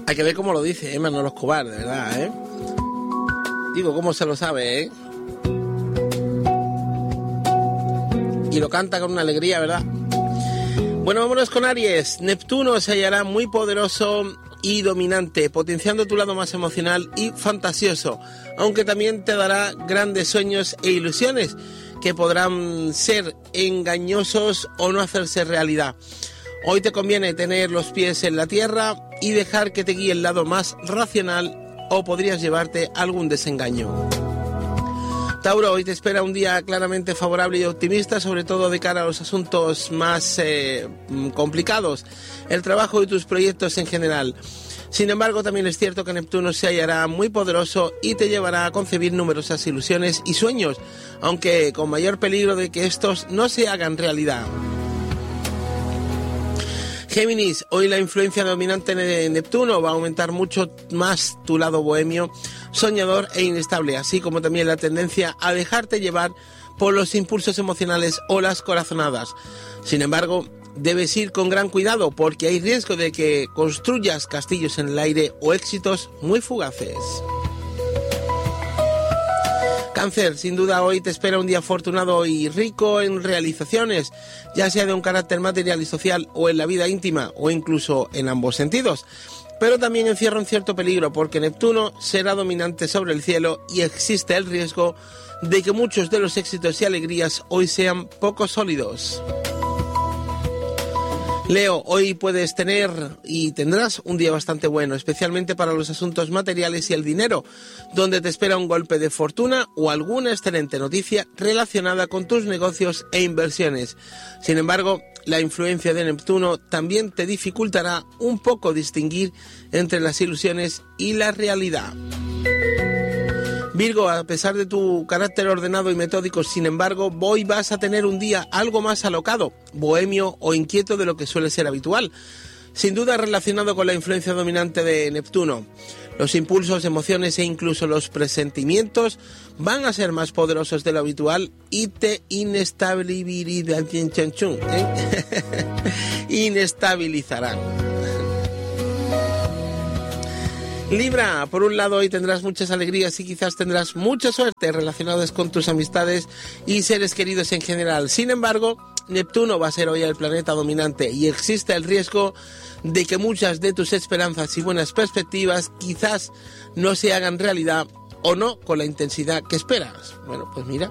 Hay que ver cómo lo dice Manolo Escobar, de verdad, ¿eh? Digo, cómo se lo sabe, ¿eh? Y lo canta con una alegría, ¿verdad? Bueno, vámonos con Aries. Neptuno se hallará muy poderoso y dominante, potenciando tu lado más emocional y fantasioso, aunque también te dará grandes sueños e ilusiones que podrán ser engañosos o no hacerse realidad. Hoy te conviene tener los pies en la tierra y dejar que te guíe el lado más racional, o podrías llevarte algún desengaño. Tauro, hoy te espera un día claramente favorable y optimista, sobre todo de cara a los asuntos más complicados, el trabajo y tus proyectos en general. Sin embargo, también es cierto que Neptuno se hallará muy poderoso y te llevará a concebir numerosas ilusiones y sueños, aunque con mayor peligro de que estos no se hagan realidad. Géminis, hoy la influencia dominante de Neptuno va a aumentar mucho más tu lado bohemio, soñador e inestable, así como también la tendencia a dejarte llevar por los impulsos emocionales o las corazonadas. Sin embargo, debes ir con gran cuidado porque hay riesgo de que construyas castillos en el aire o éxitos muy fugaces. Cáncer, sin duda hoy te espera un día afortunado y rico en realizaciones, ya sea de un carácter material y social o en la vida íntima o incluso en ambos sentidos. Pero también encierra un cierto peligro porque Neptuno será dominante sobre el cielo y existe el riesgo de que muchos de los éxitos y alegrías hoy sean poco sólidos. Leo, hoy puedes tener y tendrás un día bastante bueno, especialmente para los asuntos materiales y el dinero, donde te espera un golpe de fortuna o alguna excelente noticia relacionada con tus negocios e inversiones. Sin embargo, la influencia de Neptuno también te dificultará un poco distinguir entre las ilusiones y la realidad. Virgo, a pesar de tu carácter ordenado y metódico, sin embargo, hoy vas a tener un día algo más alocado, bohemio o inquieto de lo que suele ser habitual, sin duda relacionado con la influencia dominante de Neptuno. Los impulsos, emociones e incluso los presentimientos van a ser más poderosos de lo habitual y te inestabilizarán. Libra, por un lado hoy tendrás muchas alegrías y quizás tendrás mucha suerte relacionadas con tus amistades y seres queridos en general. Sin embargo, Neptuno va a ser hoy el planeta dominante y existe el riesgo de que muchas de tus esperanzas y buenas perspectivas quizás no se hagan realidad o no con la intensidad que esperas. Bueno, pues mira.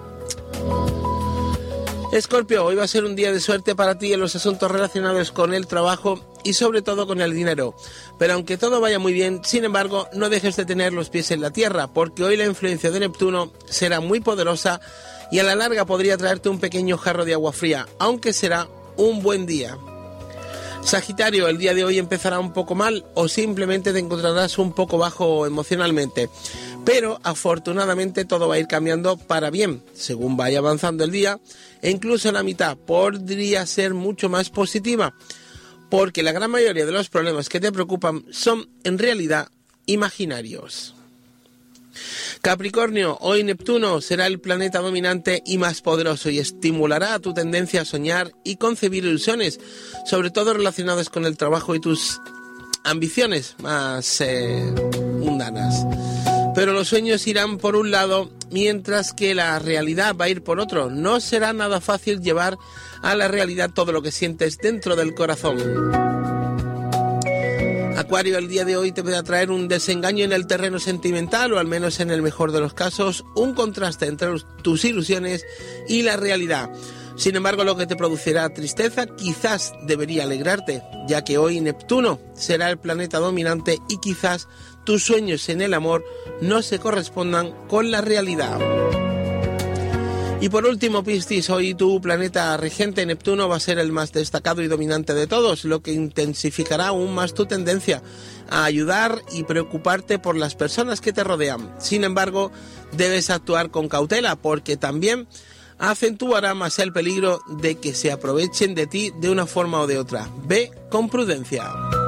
Escorpio, hoy va a ser un día de suerte para ti en los asuntos relacionados con el trabajo y sobre todo con el dinero. Pero aunque todo vaya muy bien, sin embargo, no dejes de tener los pies en la tierra, porque hoy la influencia de Neptuno será muy poderosa y a la larga podría traerte un pequeño jarro de agua fría, aunque será un buen día. Sagitario, el día de hoy empezará un poco mal o simplemente te encontrarás un poco bajo emocionalmente. Pero afortunadamente todo va a ir cambiando para bien según vaya avanzando el día, e incluso la mitad podría ser mucho más positiva, porque la gran mayoría de los problemas que te preocupan son en realidad imaginarios. Capricornio, hoy Neptuno será el planeta dominante y más poderoso y estimulará tu tendencia a soñar y concebir ilusiones, sobre todo relacionadas con el trabajo y tus ambiciones más mundanas. Pero los sueños irán por un lado, mientras que la realidad va a ir por otro. No será nada fácil llevar a la realidad todo lo que sientes dentro del corazón. Acuario, el día de hoy te va a traer un desengaño en el terreno sentimental, o al menos en el mejor de los casos, un contraste entre tus ilusiones y la realidad. Sin embargo, lo que te producirá tristeza quizás debería alegrarte, ya que hoy Neptuno será el planeta dominante y quizás tus sueños en el amor no se correspondan con la realidad. Y por último, Piscis, hoy tu planeta regente Neptuno va a ser el más destacado y dominante de todos, lo que intensificará aún más tu tendencia a ayudar y preocuparte por las personas que te rodean. Sin embargo, debes actuar con cautela porque también acentuará más el peligro de que se aprovechen de ti de una forma o de otra. Ve con prudencia.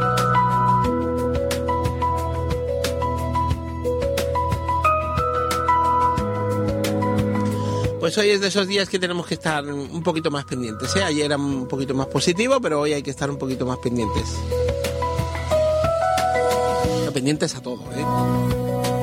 Pues hoy es de esos días que tenemos que estar un poquito más pendientes, ¿eh? Ayer era un poquito más positivo, pero hoy hay que estar un poquito más pendientes. pendientes a todo, ¿eh?